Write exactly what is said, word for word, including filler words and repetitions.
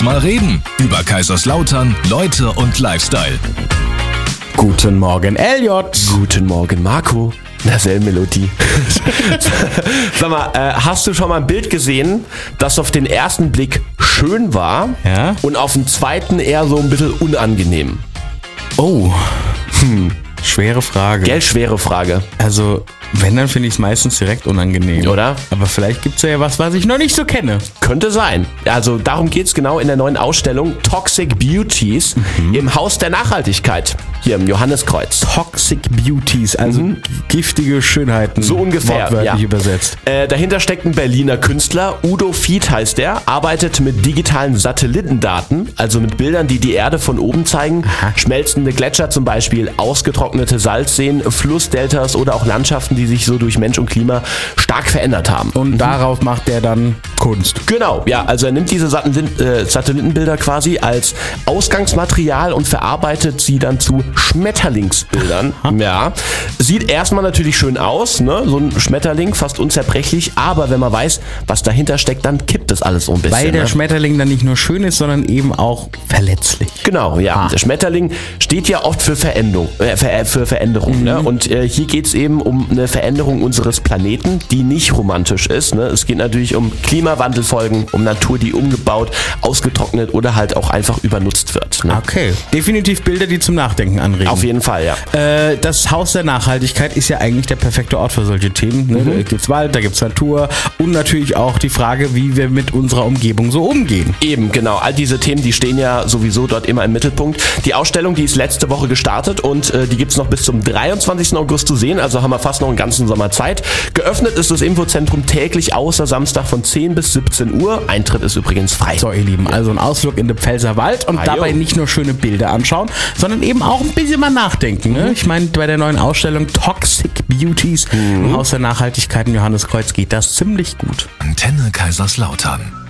Lass mal reden. Über Kaiserslautern, Leute und Lifestyle. Guten Morgen, Elliot. Guten Morgen, Marco. Derselbe Melodie. Sag mal, äh, hast du schon mal ein Bild gesehen, das auf den ersten Blick schön war Ja? und auf den zweiten eher so ein bisschen unangenehm? Oh, hm. Schwere Frage. Gell, schwere Frage. Also, wenn, dann finde ich es meistens direkt unangenehm. Oder? Aber vielleicht gibt es ja was, was ich noch nicht so kenne. Könnte sein. Also darum geht es genau in der neuen Ausstellung Toxic Beauties mhm. im Haus der Nachhaltigkeit hier im Johanniskreuz. Toxic Beauties, also mhm. giftige Schönheiten. So ungefähr, wortwörtlich ja. übersetzt. Äh, dahinter steckt ein Berliner Künstler, Udo Fied heißt er, arbeitet mit digitalen Satellitendaten, also mit Bildern, die die Erde von oben zeigen. Aha. Schmelzende Gletscher zum Beispiel, ausgetrocknete Salzseen, Flussdeltas oder auch Landschaften, die sich so durch Mensch und Klima stark verändert haben. Und mhm. darauf macht er dann Kunst. Genau, ja, also er nimmt diese Satellit- äh, Satellitenbilder quasi als Ausgangsmaterial und verarbeitet sie dann zu Schmetterlingsbildern. Ja, sieht erstmal natürlich schön aus, ne? So ein Schmetterling, fast unzerbrechlich, aber wenn man weiß, was dahinter steckt, dann kippt das alles so ein bisschen. Weil der ne? Schmetterling dann nicht nur schön ist, sondern eben auch verletzlich. Genau, ja. Ah. Der Schmetterling steht ja oft für Veränderung, äh, für, für Veränderung, mhm. ne? Und äh, hier geht es eben um eine Veränderung unseres Planeten, die nicht romantisch ist, ne? Es geht natürlich um Klimawandelfolgen, um Natur, die umgebaut, ausgetrocknet oder halt auch einfach übernutzt wird. Ne? Okay, definitiv Bilder, die zum Nachdenken anregen. Auf jeden Fall, ja. Äh, das Haus der Nachhaltigkeit ist ja eigentlich der perfekte Ort für solche Themen. Ne? Mhm. Da gibt's Wald, da gibt's Natur und natürlich auch die Frage, wie wir mit unserer Umgebung so umgehen. Eben, genau. All diese Themen, die stehen ja sowieso dort immer im Mittelpunkt. Die Ausstellung, die ist letzte Woche gestartet und äh, die gibt's noch bis zum dreiundzwanzigsten August zu sehen, also haben wir fast noch einen ganzen Sommer Zeit. Geöffnet ist das Infozentrum täglich außer Samstag von zehn bis siebzehn Uhr. Eintritt ist übrigens frei. So, ihr Lieben, also ein Ausflug in den Pfälzer Wald und Ah, dabei jo. nicht nur schöne Bilder anschauen, sondern eben auch ein bisschen mal nachdenken. Ne? Ich meine, bei der neuen Ausstellung Toxic Beauties im Haus der Nachhaltigkeit in Johanniskreuz geht das ziemlich gut. Antenne Kaiserslautern.